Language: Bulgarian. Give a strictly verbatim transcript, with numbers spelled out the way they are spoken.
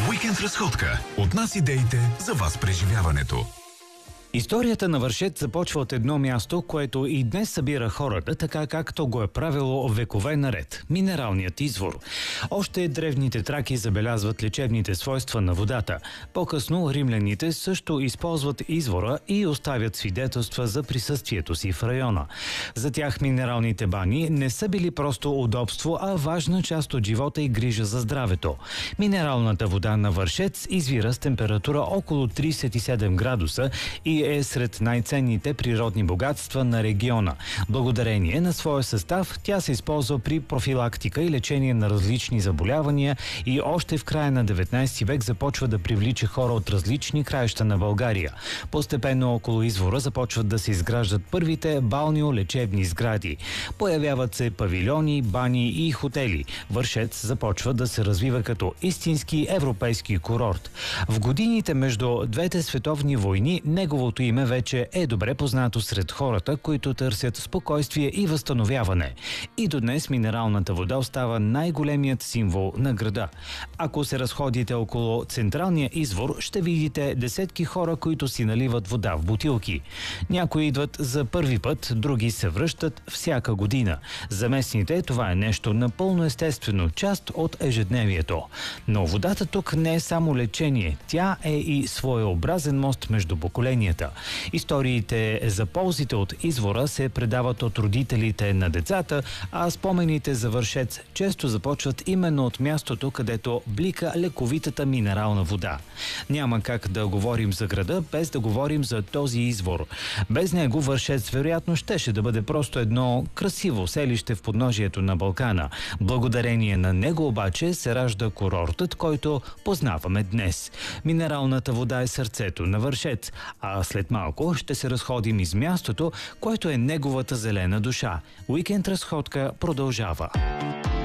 Уикенд разходка. От нас идеите за вас преживяването. Историята на Вършец започва от едно място, което и днес събира хората, така както го е правило векове наред – минералният извор. Още древните траки забелязват лечебните свойства на водата. По-късно римляните също използват извора и оставят свидетелства за присъствието си в района. За тях минералните бани не са били просто удобство, а важна част от живота и грижа за здравето. Минералната вода на Вършец извира с температура около тридесет и седем градуса и е сред най-ценните природни богатства на региона. Благодарение на своя състав, тя се използва при профилактика и лечение на различни заболявания и още в края на деветнадесети век започва да привлича хора от различни краища на България. Постепенно около извора започват да се изграждат първите балнеолечебни сгради. Появяват се павилиони, бани и хотели. Вършец започва да се развива като истински европейски курорт. В годините между двете световни войни неговото име вече е добре познато сред хората, които търсят спокойствие и възстановяване. И до днес минералната вода остава най-големият символ на града. Ако се разходите около централния извор, ще видите десетки хора, които си наливат вода в бутилки. Някои идват за първи път, други се връщат всяка година. За местните това е нещо напълно естествено, част от ежедневието. Но водата тук не е само лечение, тя е и своеобразен мост между поколенията. Историите за ползите от извора се предават от родителите на децата, а спомените за Вършец често започват именно от мястото, където блика лековитата минерална вода. Няма как да говорим за града, без да говорим за този извор. Без него Вършец вероятно щеше да бъде просто едно красиво селище в подножието на Балкана. Благодарение на него обаче се ражда курортът, който познаваме днес. Минералната вода е сърцето на Вършец, а след малко ще се разходим из мястото, което е неговата зелена душа. Уикенд разходка продължава.